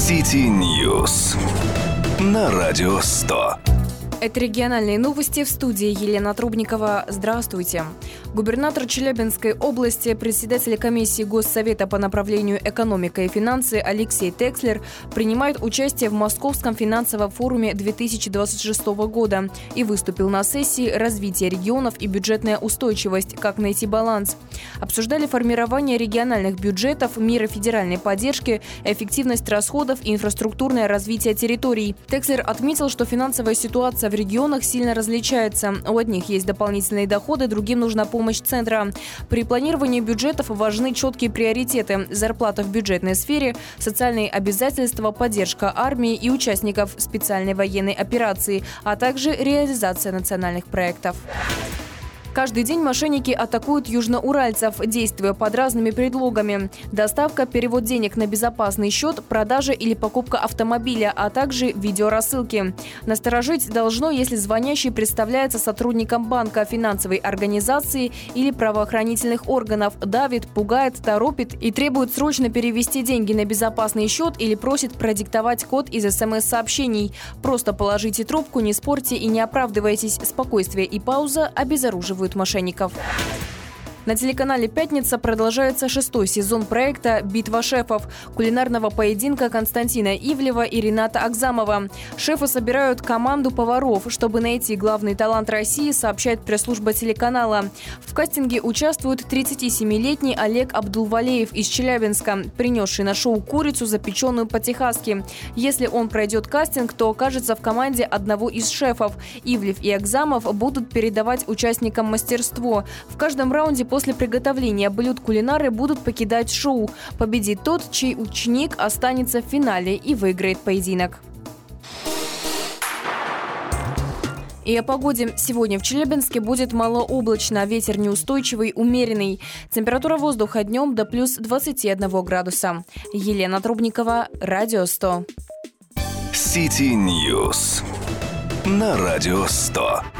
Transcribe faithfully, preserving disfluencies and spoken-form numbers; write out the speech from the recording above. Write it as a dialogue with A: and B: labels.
A: City News на Радио сто.
B: Это региональные новости, в студии Елена Трубникова. Здравствуйте. Губернатор Челябинской области, председатель комиссии Госсовета по направлению экономика и финансы Алексей Текслер принимает участие в Московском финансовом форуме две тысячи двадцать шестого года и выступил на сессии «Развитие регионов и бюджетная устойчивость. Как найти баланс». Обсуждали формирование региональных бюджетов, меры федеральной поддержки, эффективность расходов и инфраструктурное развитие территорий. Текслер отметил, что финансовая ситуация в регионах сильно различается. У одних есть дополнительные доходы, другим нужна помощь центра. При планировании бюджетов важны четкие приоритеты: зарплата в бюджетной сфере, социальные обязательства, поддержка армии и участников специальной военной операции, а также реализация национальных проектов. Каждый день мошенники атакуют южноуральцев, действуя под разными предлогами. Доставка, перевод денег на безопасный счет, продажа или покупка автомобиля, а также видеорассылки. Насторожить должно, если звонящий представляется сотрудником банка, финансовой организации или правоохранительных органов, давит, пугает, торопит и требует срочно перевести деньги на безопасный счет или просит продиктовать код из эс эм эс-сообщений. Просто положите трубку, не спорьте и не оправдывайтесь. Спокойствие и пауза обезоруживают мошенников. На телеканале «Пятница» продолжается шестой сезон проекта «Битва шефов» кулинарного поединка Константина Ивлева и Рената Акзамова. Шефы собирают команду поваров. Чтобы найти главный талант России, сообщает пресс-служба телеканала. В кастинге участвует тридцатисемилетний Олег Абдулвалеев из Челябинска, принесший на шоу курицу, запеченную по-техасски. Если он пройдет кастинг, то окажется в команде одного из шефов. Ивлев и Акзамов будут передавать участникам мастерство. В каждом раунде после приготовления блюд кулинары будут покидать шоу. Победит тот, чей ученик останется в финале и выиграет поединок. И о погоде. Сегодня в Челябинске будет малооблачно, ветер неустойчивый, умеренный. Температура воздуха днем до плюс двадцати одного градуса. Елена Трубникова, Радио сто.
A: City News на Радио сто.